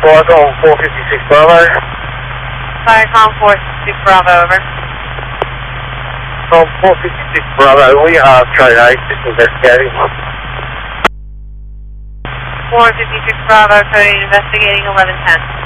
Viacom 456 Bravo. Viacom 456 Bravo, over. From 456 Bravo, we are Trade 8, just investigating. 456 Bravo, coding investigating 1110.